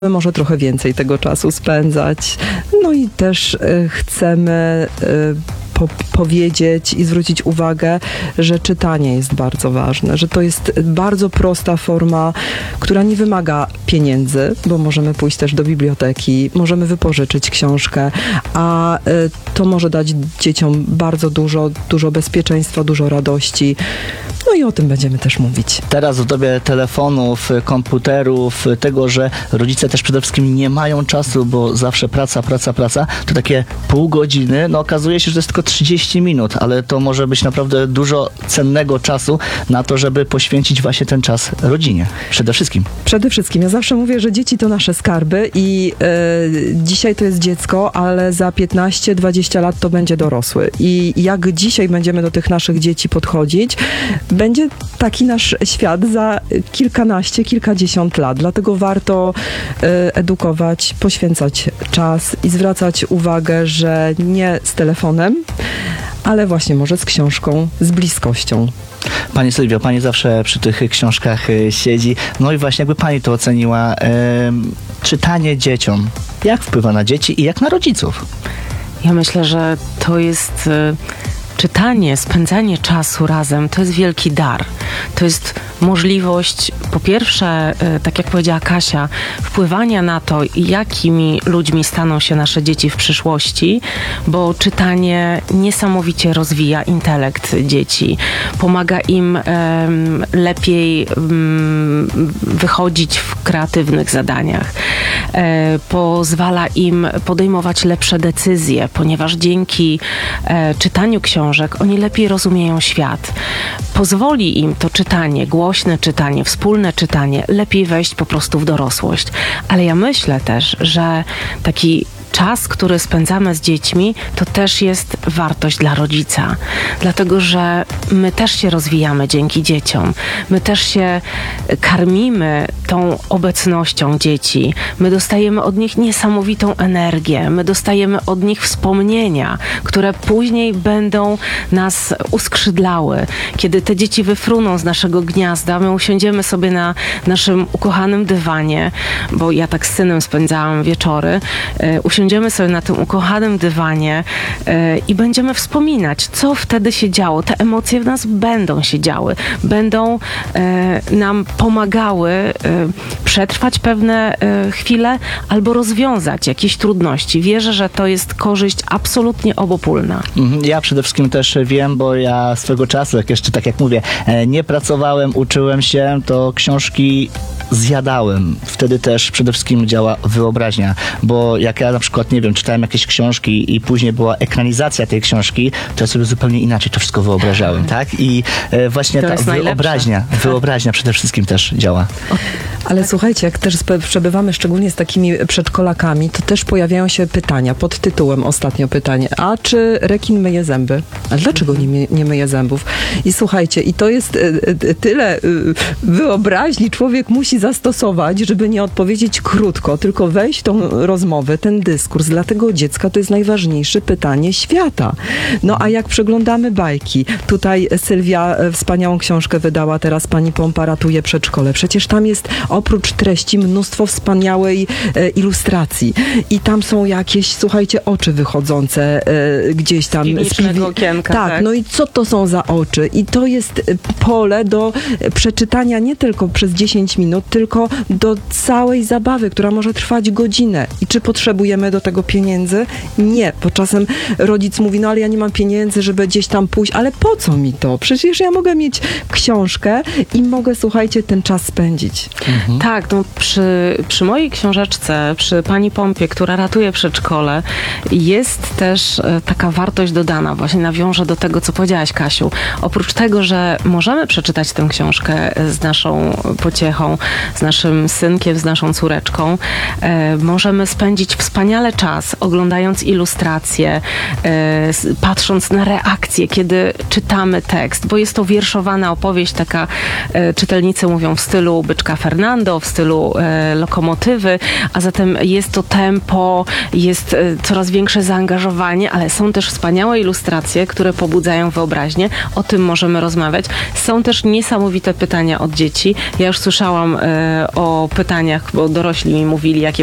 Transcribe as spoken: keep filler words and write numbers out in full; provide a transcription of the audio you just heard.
może trochę więcej tego czasu spędzać. No i też y, chcemy y, po, powiedzieć i zwrócić uwagę, że czytanie jest bardzo ważne, że to jest bardzo prosta forma, która nie wymaga pieniędzy, bo możemy pójść też do biblioteki, możemy wypożyczyć książkę, a y, to może dać dzieciom bardzo dużo, dużo bezpieczeństwa, dużo radości. No i o tym będziemy też mówić. Teraz w dobie telefonów, komputerów, tego, że rodzice też przede wszystkim nie mają czasu, bo zawsze praca, praca, praca, to takie pół godziny, no okazuje się, że to jest tylko trzydzieści minut, ale to może być naprawdę dużo cennego czasu na to, żeby poświęcić właśnie ten czas rodzinie. Przede wszystkim. Przede wszystkim. Ja zawsze mówię, że dzieci to nasze skarby i y, dzisiaj to jest dziecko, ale za piętnaście dwadzieścia lat to będzie dorosły. I jak dzisiaj będziemy do tych naszych dzieci podchodzić, będzie taki nasz świat za kilkanaście, kilkadziesiąt lat. Dlatego warto y, edukować, poświęcać czas i zwracać uwagę, że nie z telefonem, ale właśnie może z książką, z bliskością. Pani Sylwio, Pani zawsze przy tych książkach siedzi. No i właśnie jakby Pani to oceniła, e, czytanie dzieciom, jak wpływa na dzieci i jak na rodziców? Ja myślę, że to jest... Y- Czytanie, spędzanie czasu razem to jest wielki dar. To jest możliwość, po pierwsze, tak jak powiedziała Kasia, wpływania na to, jakimi ludźmi staną się nasze dzieci w przyszłości, bo czytanie niesamowicie rozwija intelekt dzieci. Pomaga im um, lepiej um, wychodzić w kreatywnych zadaniach. E, pozwala im podejmować lepsze decyzje, ponieważ dzięki e, czytaniu książek oni lepiej rozumieją świat. Pozwoli im to czytanie, głośne czytanie, wspólne czytanie, lepiej wejść po prostu w dorosłość. Ale ja myślę też, że taki czas, który spędzamy z dziećmi, to też jest wartość dla rodzica. Dlatego, że my też się rozwijamy dzięki dzieciom. My też się karmimy tą obecnością dzieci. My dostajemy od nich niesamowitą energię. My dostajemy od nich wspomnienia, które później będą nas uskrzydlały. Kiedy te dzieci wyfruną z naszego gniazda, my usiądziemy sobie na naszym ukochanym dywanie, bo ja tak z synem spędzałam wieczory, usiądziemy sobie na tym ukochanym dywanie yy, i będziemy wspominać, co wtedy się działo. Te emocje w nas będą się działy. Będą yy, nam pomagały yy, przetrwać pewne yy, chwile albo rozwiązać jakieś trudności. Wierzę, że to jest korzyść absolutnie obopólna. Ja przede wszystkim też wiem, bo ja swego czasu, jak jeszcze tak jak mówię, nie pracowałem, uczyłem się, to książki zjadałem. Wtedy też przede wszystkim działa wyobraźnia, bo jak ja na przykład, nie wiem, czytałem jakieś książki i później była ekranizacja tej książki, to ja sobie zupełnie inaczej to wszystko wyobrażałem, tak? I e, właśnie to ta wyobraźnia, najlepsze. wyobraźnia przede wszystkim też działa. Ale słuchajcie, jak też przebywamy szczególnie z takimi przedszkolakami, to też pojawiają się pytania, pod tytułem ostatnio pytanie, a czy rekin myje zęby? A dlaczego nie, my, nie myje zębów? I słuchajcie, i to jest y, tyle y, wyobraźni człowiek musi zastosować, żeby nie odpowiedzieć krótko, tylko wejść w tą rozmowę, ten dyskurs. Dla tego dziecka to jest najważniejsze pytanie świata. No a jak przeglądamy bajki, tutaj Sylwia wspaniałą książkę wydała, teraz pani Pompa ratuje przedszkole. Przecież tam jest oprócz treści mnóstwo wspaniałej e, ilustracji. I tam są jakieś, słuchajcie, oczy wychodzące e, gdzieś tam. Z piwniczego piwi- okienka. Tak, Tak, no i co to są za oczy? I to jest pole do przeczytania nie tylko przez dziesięć minut, tylko do całej zabawy, która może trwać godzinę. I czy potrzebujemy do tego pieniędzy? Nie, bo czasem rodzic mówi, no ale ja nie mam pieniędzy, żeby gdzieś tam pójść, ale po co mi to? Przecież ja mogę mieć książkę i mogę, słuchajcie, ten czas spędzić. Mhm. Tak, no przy, przy mojej książeczce, przy pani Pompie, która ratuje przedszkole, jest też e, taka wartość dodana. Właśnie nawiążę do tego, co powiedziałaś, Kasiu. Oprócz tego, że możemy przeczytać tę książkę z naszą pociechą, z naszym synkiem, z naszą córeczką, e, możemy spędzić wspaniale wspaniale czas, oglądając ilustracje, e, s- patrząc na reakcje, kiedy czytamy tekst, bo jest to wierszowana opowieść, taka e, czytelnicy mówią w stylu Byczka Fernando, w stylu e, Lokomotywy, a zatem jest to tempo, jest e, coraz większe zaangażowanie, ale są też wspaniałe ilustracje, które pobudzają wyobraźnię. O tym możemy rozmawiać. Są też niesamowite pytania od dzieci. Ja już słyszałam e, o pytaniach, bo dorośli mi mówili, jakie